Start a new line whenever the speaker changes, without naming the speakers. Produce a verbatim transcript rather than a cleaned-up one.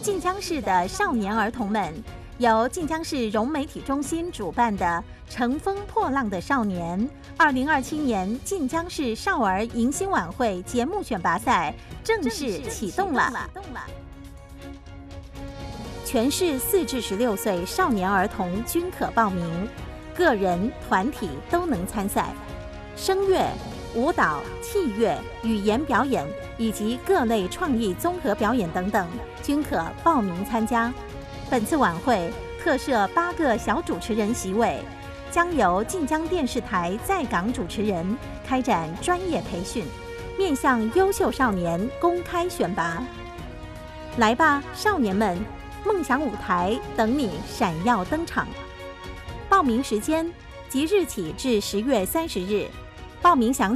晋江市的少年儿童们，由晋江市融媒体中心主办的“乘风破浪的少年”二零二七年晋江市少儿迎新晚会节目选拔赛正式启动了。全市四至十六岁少年儿童均可报名，个人、团体都能参赛。声乐、舞蹈、器乐、语言表演以及各类创意综合表演等等，均可报名参加。本次晚会特设八个小主持人席位，将由晋江电视台在港主持人开展专业培训，面向优秀少年公开选拔。来吧，少年们！梦想舞台等你闪耀登场。报名时间即日起至十月三十日，报名详